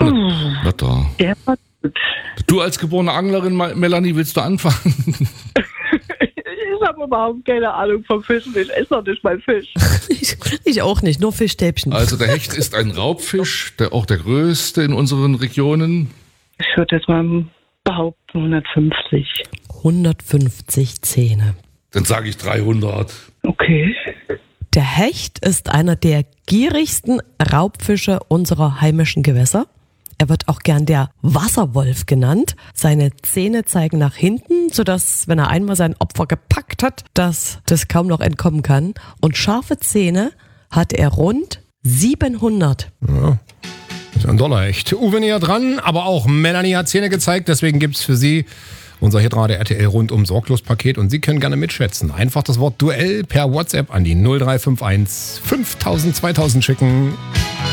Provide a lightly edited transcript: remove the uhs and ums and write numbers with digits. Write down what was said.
Na da. Der war gut. Du als geborene Anglerin, Melanie, willst du anfangen? Ich habe überhaupt keine Ahnung vom Fischen. Ich esse doch nicht mal Fisch. Ich auch nicht, nur Fischstäbchen. Also der Hecht ist ein Raubfisch, auch der größte in unseren Regionen. Ich würde jetzt mal behaupten 150. 150 Zähne. Dann sage ich 300. Okay. Der Hecht ist einer der gierigsten Raubfische unserer heimischen Gewässer. Er wird auch gern der Wasserwolf genannt. Seine Zähne zeigen nach hinten, sodass, wenn er einmal sein Opfer gepackt hat, das kaum noch entkommen kann. Und scharfe Zähne hat er rund 700. Ja, ist ein Dollar-Hecht. Uwe näher dran, aber auch Melanie hat Zähne gezeigt. Deswegen gibt's für Sie unser Hitradio RTL rundum Sorglos-Paket. Und Sie können gerne mitschätzen. Einfach das Wort Duell per WhatsApp an die 0351 5000 2000 schicken.